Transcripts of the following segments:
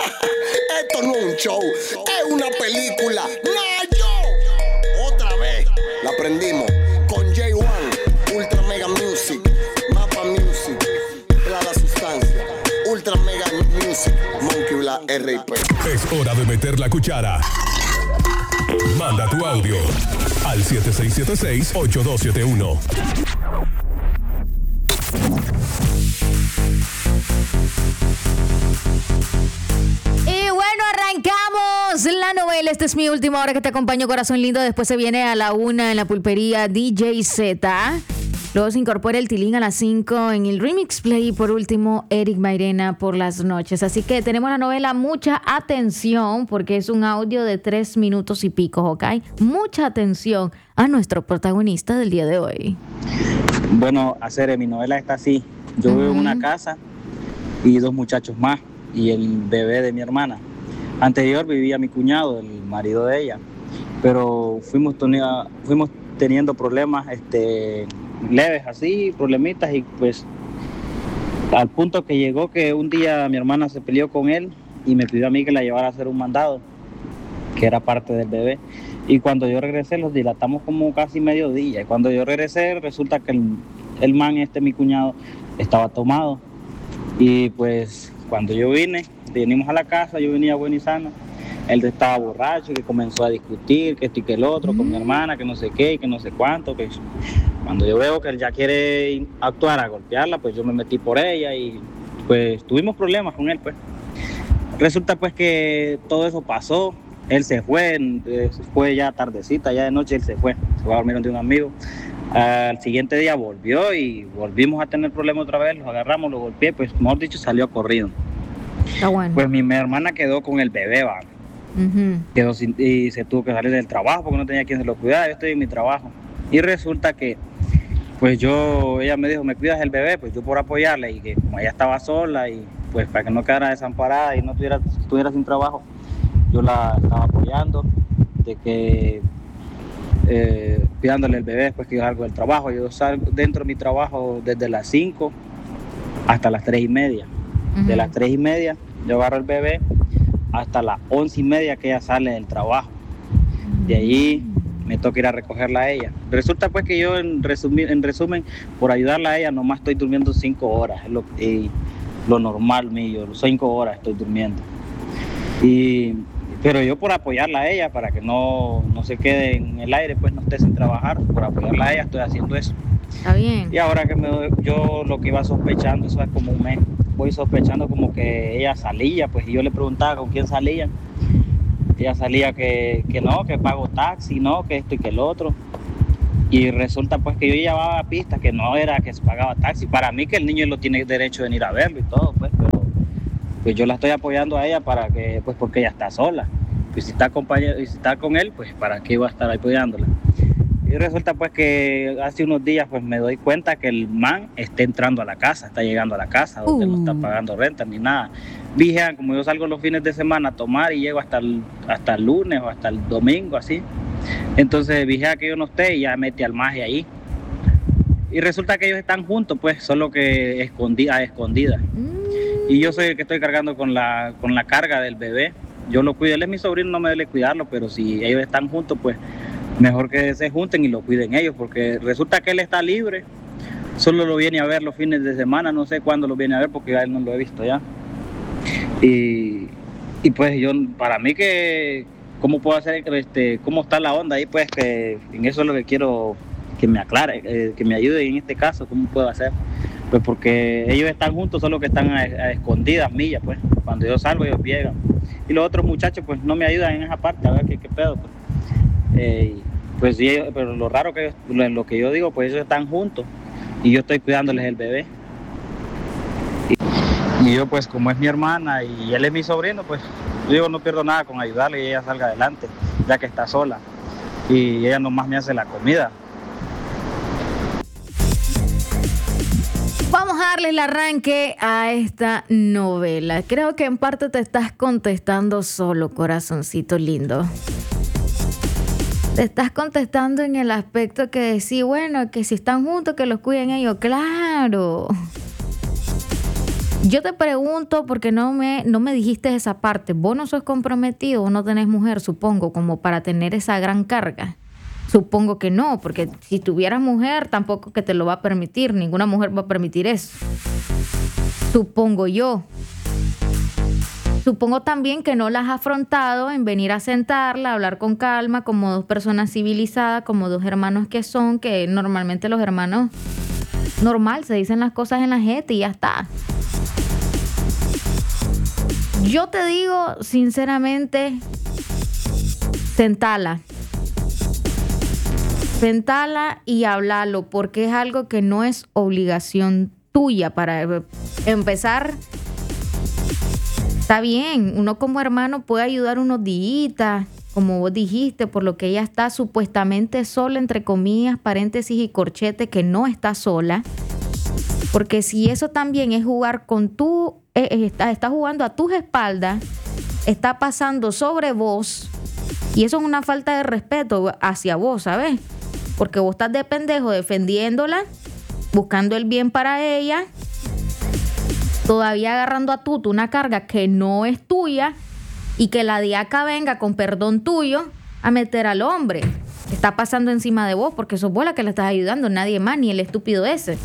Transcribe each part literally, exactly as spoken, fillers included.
Esto no es un show, es una película. ¡Nayo! Otra vez la aprendimos con J uno, Ultra Mega Music, Mapa Music, Clara Sustancia, Ultra Mega Music, Monkey Black R I P. Es hora de meter la cuchara. Manda tu audio al siete seis siete seis, ocho dos siete uno. Y bueno, arrancamos la novela. Esta es mi última hora que te acompaño, corazón lindo. Después se viene a la una en la pulpería D J Z. Luego se incorpora el Tilín a las cinco en el Remix Play. Y por último, Eric Mairena por las noches. Así que tenemos la novela. Mucha atención, porque es un audio de tres minutos y pico, ¿ok? Mucha atención a nuestro protagonista del día de hoy. Bueno, hacer mi novela está así. Yo vivo en una casa y dos muchachos más y el bebé de mi hermana. Anterior vivía mi cuñado, el marido de ella, pero fuimos, tenía, fuimos teniendo problemas este, leves así, problemitas, y pues al punto que llegó que un día mi hermana se peleó con él y me pidió a mí que la llevara a hacer un mandado, que era parte del bebé. Y cuando yo regresé, los dilatamos como casi mediodía. Y cuando yo regresé, resulta que el, el man, este mi cuñado, estaba tomado. Y pues cuando yo vine, venimos a la casa, yo venía bueno y sano. Él estaba borracho, que comenzó a discutir, que esto y que el otro, mm. con mi hermana, que no sé qué, y que no sé cuánto. Que cuando yo veo que él ya quiere actuar a golpearla, pues yo me metí por ella y pues tuvimos problemas con él, pues. Resulta pues que todo eso pasó. Él se fue, eh, fue ya tardecita, ya de noche él se fue, se fue a dormir donde un amigo. Al siguiente día volvió y volvimos a tener problemas otra vez, los agarramos, los golpeé, pues mejor dicho salió corrido. Está bueno. Pues mi, mi hermana quedó con el bebé, va. Uh-huh. Quedó sin, y se tuvo que salir del trabajo porque no tenía quien se lo cuidara, yo estoy en mi trabajo. Y resulta que, pues yo, ella me dijo, ¿me cuidas el bebé? Pues yo por apoyarle, y que como ella estaba sola y pues para que no quedara desamparada y no estuviera, estuviera sin trabajo, yo la estaba apoyando, de que eh, cuidándole el bebé después que yo salgo del trabajo. Yo salgo dentro de mi trabajo desde las cinco hasta las tres y media. Uh-huh. De las tres y media yo agarro el bebé hasta las once y media que ella sale del trabajo. De ahí me toca ir a recogerla a ella. Resulta pues que yo en, resumir, en resumen, por ayudarla a ella, nomás estoy durmiendo cinco horas, es lo, eh, lo normal mío, cinco horas estoy durmiendo. Y pero yo por apoyarla a ella, para que no, no se quede en el aire, pues no esté sin trabajar, por apoyarla a ella estoy haciendo eso. Está bien. Y ahora que me, yo lo que iba sospechando, eso es como un mes, voy sospechando como que ella salía, pues y yo le preguntaba con quién salía. Ella salía que, que no, que pago taxi, no, que esto y que el otro. Y resulta pues que yo llevaba pistas que no era que se pagaba taxi. Para mí que el niño lo tiene derecho de venir a verlo y todo, pues, pero pues yo la estoy apoyando a ella para que, pues porque ella está sola. Pues si está, acompañado, si está con él, pues para qué iba a estar apoyándola. Y resulta pues que hace unos días pues me doy cuenta que el man está entrando a la casa, está llegando a la casa, donde uh. no está pagando renta ni nada. Dije, como yo salgo los fines de semana a tomar y llego hasta el, hasta el lunes o hasta el domingo, así. Entonces dije que yo no esté y ya metí al maje ahí. Y resulta que ellos están juntos, pues, solo que escondida, a escondida. Y yo soy el que estoy cargando con la, con la carga del bebé. Yo lo cuido, él es mi sobrino, no me debe cuidarlo, pero si ellos están juntos, pues mejor que se junten y lo cuiden ellos, porque resulta que él está libre, solo lo viene a ver los fines de semana, no sé cuándo lo viene a ver porque a él no lo he visto ya. Y, y pues yo, para mí que, ¿cómo puedo hacer, este, cómo está la onda ahí? Pues que en eso es lo que quiero que me aclare, eh, que me ayude en este caso, ¿cómo puedo hacer? Pues porque ellos están juntos, solo que están a, a escondidas millas, pues. Cuando yo salgo ellos llegan. Y los otros muchachos pues no me ayudan en esa parte, a ver qué, qué pedo. Pues, eh, pues sí, ellos, pero lo raro que ellos, lo, lo que yo digo, pues ellos están juntos y yo estoy cuidándoles el bebé. Y, y yo pues como es mi hermana y él es mi sobrino, pues yo digo no pierdo nada con ayudarle y ella salga adelante, ya que está sola. Y ella nomás me hace la comida. Vamos a darle el arranque a esta novela. Creo que en parte te estás contestando solo, corazoncito lindo. Te estás contestando en el aspecto que sí, bueno, que si están juntos, que los cuiden ellos. ¡Claro! Yo te pregunto porque no me, no me dijiste esa parte. Vos no sos comprometido, vos no tenés mujer, supongo, como para tener esa gran carga. Supongo que no, porque si tuvieras mujer tampoco que te lo va a permitir. Ninguna mujer va a permitir eso. Supongo yo. Supongo también que no la has afrontado en venir a sentarla, a hablar con calma, como dos personas civilizadas, como dos hermanos que son, que normalmente los hermanos, normal, se dicen las cosas en la jeta y ya está. Yo te digo, sinceramente, sentala. Sentala y háblalo, porque es algo que no es obligación tuya. Para empezar, está bien, uno como hermano puede ayudar unos días, como vos dijiste, por lo que ella está supuestamente sola, entre comillas, paréntesis y corchete, que no está sola. Porque si eso también es jugar con tu, eh, está, está jugando a tus espaldas, está pasando sobre vos, y eso es una falta de respeto hacia vos, ¿sabes? Porque vos estás de pendejo defendiéndola, buscando el bien para ella, todavía agarrando a tuto una carga que no es tuya, y que la diaca venga con perdón tuyo a meter al hombre. Está pasando encima de vos porque sos vos la que le estás ayudando, nadie más, ni el estúpido ese.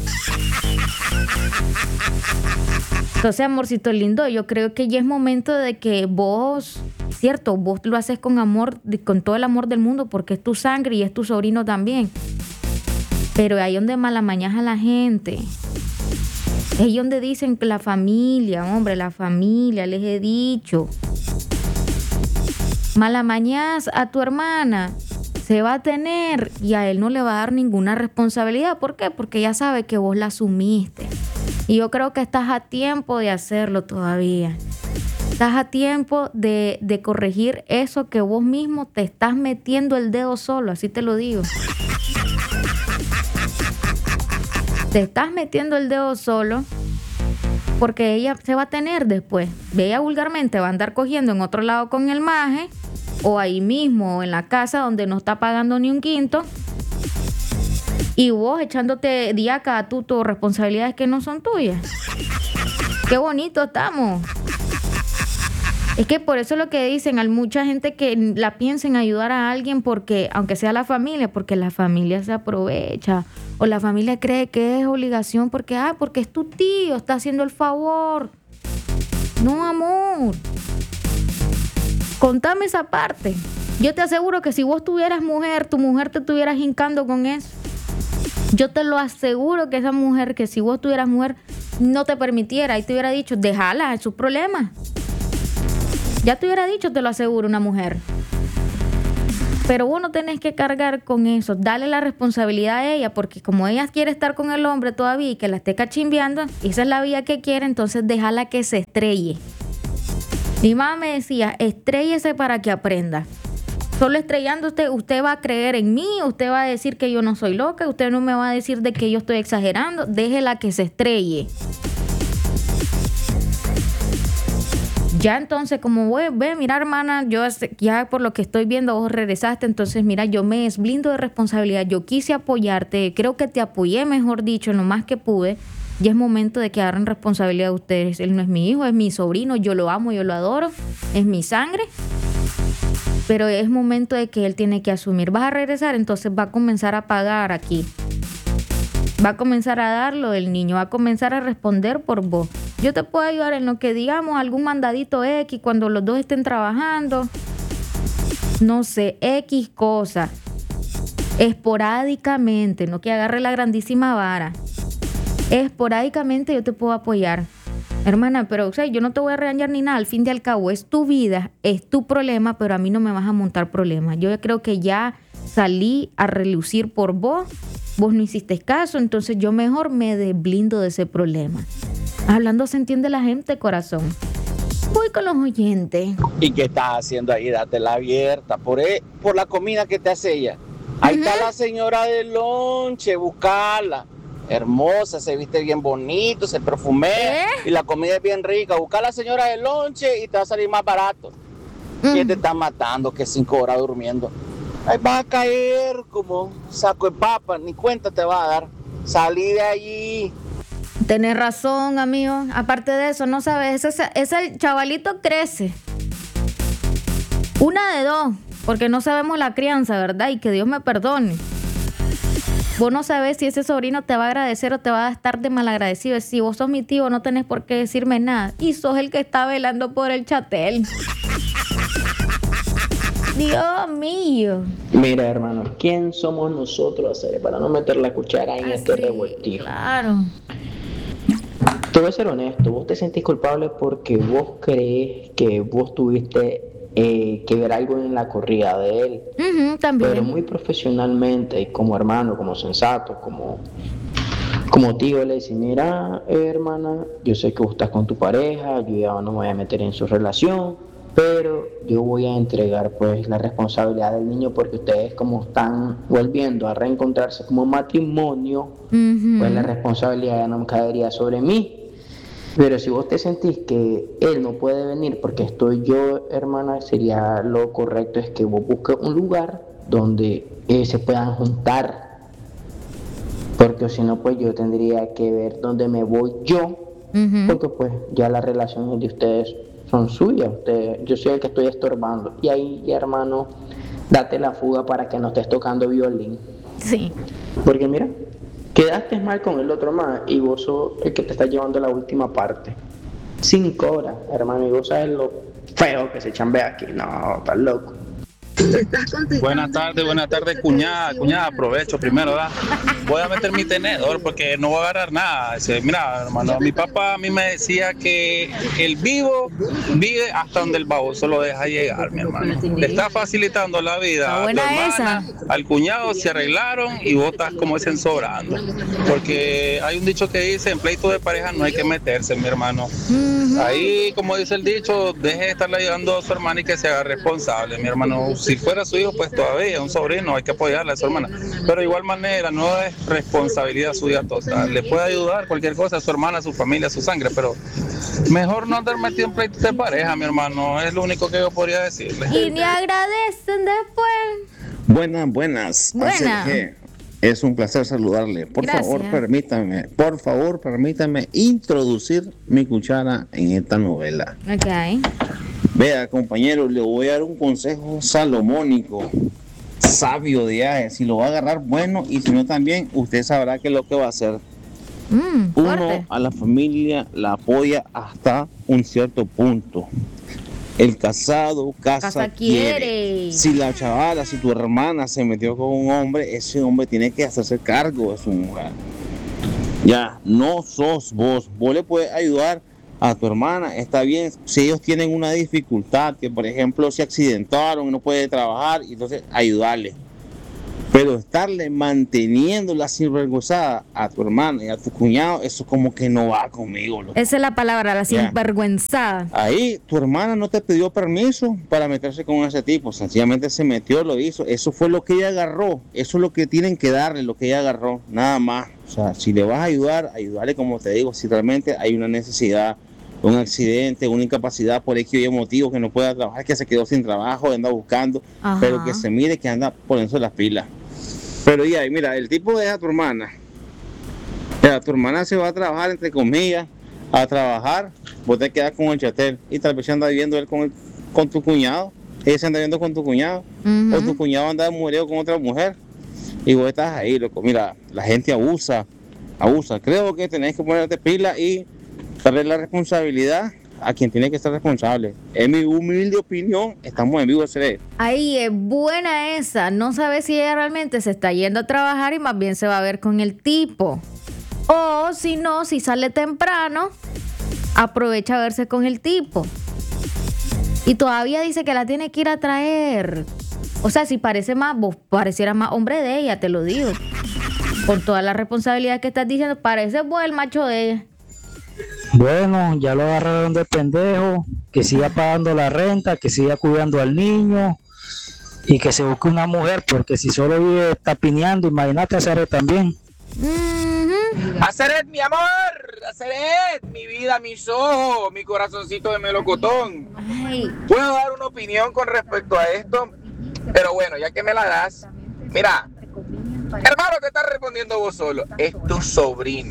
Entonces, amorcito lindo, yo creo que ya es momento de que vos, cierto, vos lo haces con amor, con todo el amor del mundo, porque es tu sangre y es tu sobrino también. Pero ahí donde malamañas a la gente. Es ahí donde dicen que la familia, hombre, la familia, les he dicho. Malamañas a tu hermana, se va a tener y a él no le va a dar ninguna responsabilidad. ¿Por qué? Porque ya sabe que vos la asumiste. Y yo creo que estás a tiempo de hacerlo todavía. Estás a tiempo de, de corregir eso que vos mismo te estás metiendo el dedo solo, así te lo digo. Te estás metiendo el dedo solo porque ella se va a tener después. Ella vulgarmente va a andar cogiendo en otro lado con el maje o ahí mismo o en la casa donde no está pagando ni un quinto. Y vos echándote diaca a tu, tus responsabilidades que no son tuyas. Qué bonito estamos. Es que por eso es lo que dicen, hay mucha gente que la piensa en ayudar a alguien porque, aunque sea la familia, porque la familia se aprovecha. O la familia cree que es obligación porque, ah, porque es tu tío, está haciendo el favor. No, amor. Contame esa parte. Yo te aseguro que si vos tuvieras mujer, tu mujer te estuviera hincando con eso. Yo te lo aseguro que esa mujer, que si vos tuvieras mujer, no te permitiera y te hubiera dicho, déjala, es su problema. Ya te hubiera dicho, te lo aseguro, una mujer. Pero vos no tenés que cargar con eso. Dale la responsabilidad a ella, porque como ella quiere estar con el hombre todavía y que la esté cachimbeando, esa es la vida que quiere, entonces déjala que se estrelle. Mi mamá me decía, estréllese para que aprenda. Solo estrellando usted, usted va a creer en mí, usted va a decir que yo no soy loca, usted no me va a decir de que yo estoy exagerando, déjela que se estrelle. Ya entonces, como voy, ve, mira hermana, yo ya por lo que estoy viendo vos regresaste, entonces mira, yo me desblindo de responsabilidad, yo quise apoyarte, creo que te apoyé, mejor dicho, en lo más que pude. Ya es momento de que agarren responsabilidad de ustedes. Él no es mi hijo, es mi sobrino, yo lo amo, yo lo adoro, es mi sangre. Pero es momento de que él tiene que asumir. Vas a regresar, entonces va a comenzar a pagar aquí. Va a comenzar a darlo el niño, va a comenzar a responder por vos. Yo te puedo ayudar en lo que digamos, algún mandadito X, cuando los dos estén trabajando. No sé, X cosa. Esporádicamente, no que agarre la grandísima vara. Esporádicamente yo te puedo apoyar. Hermana, pero o sea, yo no te voy a regañar ni nada. Al fin y al cabo es tu vida, es tu problema, pero a mí no me vas a montar problemas. Yo creo que ya salí a relucir por vos. Vos no hiciste caso, entonces yo mejor me desblindo de ese problema. Hablando se entiende la gente, corazón. Voy con los oyentes. ¿Y qué estás haciendo ahí? Dátela abierta. Por, e- por la comida que te hace ella. Ahí uh-huh. Está la señora del lonche, buscala. Hermosa, se viste bien bonito, se perfumea. ¿Eh? Y la comida es bien rica. Busca a la señora del lonche y te va a salir más barato. Uh-huh. ¿Quién te está matando que cinco horas durmiendo? Ahí vas a caer como saco de papa, ni cuenta te va a dar. Salí de allí. Tenés razón, amigo. Aparte de eso, no sabes, ese, ese chavalito crece. Una de dos, porque no sabemos la crianza, ¿verdad? Y que Dios me perdone. Vos no sabés si ese sobrino te va a agradecer o te va a estar de malagradecido. Si vos sos mi tío, no tenés por qué decirme nada. Y sos el que está velando por el chatel. Dios mío. Mira, hermano, ¿quién somos nosotros eh, para no meter la cuchara en Ah, este sí, revoltijo? claro. Te voy a ser honesto, vos te sentís culpable porque vos crees que vos tuviste eh, que ver algo en la corrida de él. Uh-huh, también. Pero muy profesionalmente, y como hermano, como sensato, como, como tío, le dice, mira, eh, hermana, yo sé que vos estás con tu pareja, yo ya no me voy a meter en su relación, pero yo voy a entregar pues la responsabilidad del niño porque ustedes como están volviendo a reencontrarse como matrimonio, Uh-huh. pues la responsabilidad ya no caería sobre mí. Pero si vos te sentís que él no puede venir porque estoy yo, hermana, sería lo correcto es que vos busques un lugar donde eh, se puedan juntar. Porque si no, pues yo tendría que ver dónde me voy yo, Uh-huh. porque pues ya las relaciones de ustedes son suyas. Ustedes, yo soy el que estoy estorbando. Y ahí, hermano, date la fuga para que no estés tocando violín. Sí. Porque mira, quedaste mal con el otro más y vos sos el que te está llevando la última parte. Cinco horas, hermano, y vos sabes lo feo que se chambea aquí. No, estás loco. Buenas tardes, buenas tardes, cuñada, cuñada, aprovecho primero, ¿verdad? Voy a meter mi tenedor porque no voy a agarrar nada. Dice, mira, hermano, mi papá a mí me decía que el vivo vive hasta donde el baboso lo deja llegar, mi hermano. Le está facilitando la vida Está a tu buena hermana, al cuñado, se arreglaron y vos estás como dicen sobrando. Porque hay un dicho que dice, en pleito de pareja no hay que meterse, mi hermano. Uh-huh. Ahí, como dice el dicho, deje de estarle ayudando a su hermana y que se haga responsable, mi hermano. Si fuera su hijo, pues todavía un sobrino, hay que apoyarle a su hermana. Pero de igual manera, no es responsabilidad suya total. Le puede ayudar cualquier cosa a su hermana, a su familia, a su sangre, pero mejor no andar metido en pleitos de pareja, mi hermano. Es lo único que yo podría decirle. Y ni agradecen después. Buenas, buenas. Buena. Así que es un placer saludarle. Por Gracias. favor, permítame, por favor, permítame introducir mi cuchara en esta novela. Ok. Vea, compañero, le voy a dar un consejo salomónico, sabio de aje. Si lo va a agarrar, bueno, y si no también, usted sabrá qué es lo que va a hacer. Mm, Uno fuerte. a la familia la apoya hasta un cierto punto. El casado casa, Casa quiere. quiere. Si la chavala, si tu hermana se metió con un hombre, ese hombre tiene que hacerse cargo de su mujer. Ya, no sos vos. Vos le puedes ayudar a tu hermana, está bien. Si ellos tienen una dificultad, que por ejemplo se accidentaron y no puede trabajar, entonces ayudarle. Pero estarle manteniendo la sinvergüenzada a tu hermana y a tu cuñado, eso como que no va conmigo. Loco. Esa es la palabra, la Ya. sinvergüenzada. Ahí tu hermana no te pidió permiso para meterse con ese tipo, sencillamente se metió, lo hizo. Eso fue lo que ella agarró, eso es lo que tienen que darle, lo que ella agarró, nada más. O sea, si le vas a ayudar, ayudarle como te digo, si realmente hay una necesidad, un accidente, una incapacidad por X o Y motivo que no pueda trabajar, que se quedó sin trabajo, anda buscando, Ajá. pero que se mire que anda poniendo las pilas. Pero ya, mira, el tipo deja a tu hermana. Mira, tu hermana se va a trabajar, entre comillas, a trabajar, vos te quedas con el chatel y tal vez se anda viendo él con, el, con tu cuñado, ella se anda viendo con tu cuñado, Ujú. o tu cuñado anda de mureo con otra mujer y vos estás ahí, loco. Mira, la gente abusa, abusa. Creo que tenés que ponerte pila y darle la responsabilidad a quien tiene que estar responsable. En mi humilde opinión, estamos en vivo, ese. Ahí es buena esa. No sabes si ella realmente se está yendo a trabajar y más bien se va a ver con el tipo. O si no, si sale temprano, aprovecha a verse con el tipo. Y todavía dice que la tiene que ir a traer. O sea, si parece más, vos parecieras más hombre de ella, te lo digo. Con toda la responsabilidad que estás diciendo, parece vos el macho de ella. Bueno, ya lo agarraron de pendejo, que siga pagando la renta, que siga cuidando al niño y que se busque una mujer, porque si solo vive tapineando, imagínate hacer también. Uh-huh. Aceret, mi amor, Aceret, mi vida, mis ojos, mi corazoncito de melocotón. Ay. Puedo dar una opinión con respecto a esto, pero bueno, ya que me la das, mira, hermano, te estás respondiendo vos solo, es tu sobrino.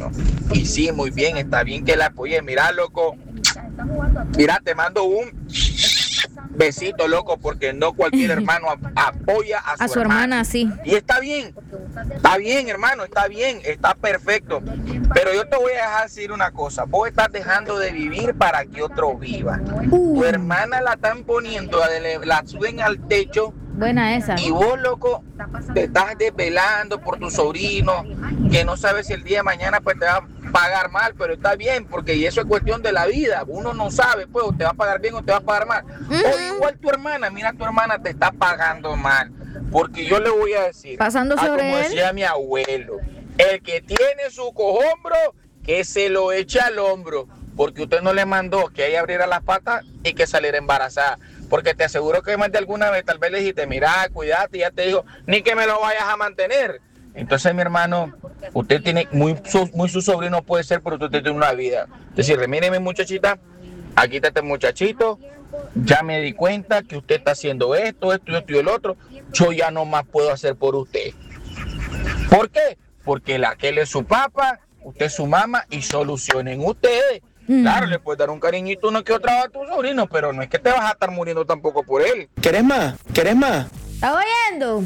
Y sí, muy bien, está bien que la apoye. Mira, loco, mira, te mando un besito, loco, porque no cualquier hermano apoya a su, a su hermana, hermana, sí. Y está bien, está bien, hermano, está bien, está perfecto. Pero yo te voy a dejar decir una cosa, vos estás dejando de vivir para que otro viva. Uh. Tu hermana la están poniendo, la suben al techo. Buena esa. Y vos, loco, te estás desvelando por tu sobrino, que no sabes si el día de mañana pues te va a pagar mal, pero está bien, porque eso es cuestión de la vida. Uno no sabe, pues, o te va a pagar bien o te va a pagar mal. Uh-huh. O igual tu hermana, mira, tu hermana te está pagando mal. Porque yo le voy a decir, pasando sobre como él, decía mi abuelo, el que tiene su cojombro, que se lo eche al hombro, porque usted no le mandó que ella abriera las patas y que saliera embarazada. Porque te aseguro que más de alguna vez tal vez le dijiste, mira, cuídate, y ya te dijo, ni que me lo vayas a mantener. Entonces, mi hermano, usted tiene, muy su, muy su sobrino puede ser, pero usted tiene una vida. Decirle, mire, mi muchachita, aquí está este muchachito, ya me di cuenta que usted está haciendo esto, esto, esto y el otro, yo ya no más puedo hacer por usted. ¿Por qué? Porque la que él es su papá, usted es su mamá, y solucionen ustedes. Claro, le puedes dar un cariñito uno que otra a tu sobrino, pero no es que te vas a estar muriendo tampoco por él. ¿Querés más? ¿Querés más? ¿Está oyendo?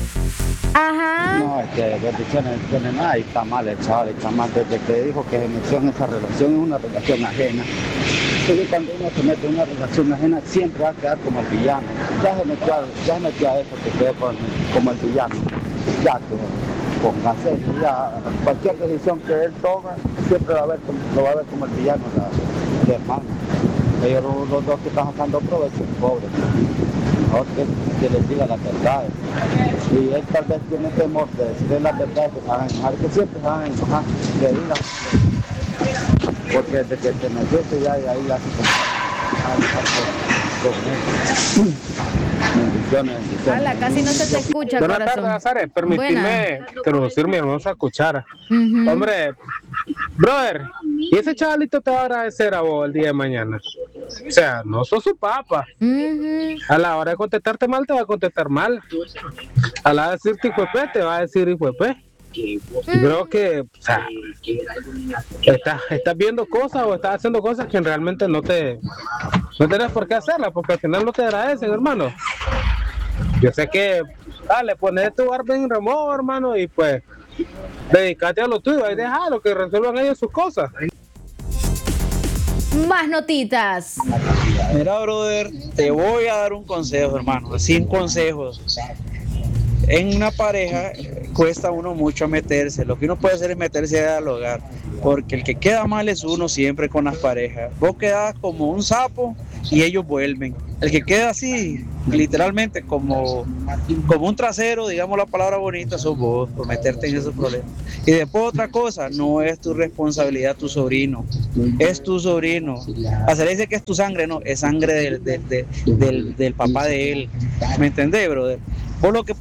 Ajá. No, es que bendiciones no tiene nada y está mal el chaval, está mal desde que dijo que se metió en esa relación, es una relación ajena. Entonces cuando uno se mete en una relación ajena siempre va a quedar como el villano. Ya se metió a, ya se metió a eso que quedó con, como el villano. Ya que póngase, ya cualquier decisión que él toma siempre va a ver, lo va a ver como el villano, la, la hermana. Ellos los, los dos que están sacando provecho, pobres. Mejor que, que les diga las verdades. Y él tal vez tiene temor de decirle las verdades, que se van a enojar, que siempre se van a enojar, le digan. Porque desde que te metiste ya y ahí ya se bendiciones, bendiciones. Ala, casi no se te escucha, Buenas corazón. tardes, Nazaret. Permíteme introducir mi hermosa cuchara. Uh-huh. Hombre, brother, y ese chavalito te va a agradecer a vos el día de mañana. O sea, no sos su papá. Uh-huh. A la hora de contestarte mal, te va a contestar mal. A la hora de decirte hijo de pe, te va a decir hijo de pe. Y creo que, o sea, estás, estás viendo cosas o estás haciendo cosas que realmente no te no tenés por qué hacerlas, porque al final no te agradecen, hermano. Yo sé que, dale, pones tu barba en remojo, hermano, y pues dedícate a lo tuyo y déjalo que resuelvan ellos sus cosas. Más notitas. Mira, brother, te voy a dar un consejo, hermano, sin consejos. En una pareja cuesta uno mucho meterse, lo que uno puede hacer es meterse al hogar, porque el que queda mal es uno siempre con las parejas. Vos quedás como un sapo y ellos vuelven. El que queda así, literalmente como, como un trasero, digamos la palabra bonita, sos vos, por meterte en esos problemas. Y después otra cosa, no es tu responsabilidad tu sobrino, es tu sobrino. A se le dice que es tu sangre, no, es sangre del, del, del, del, del papá de él. ¿Me entendés, brother? Vos lo que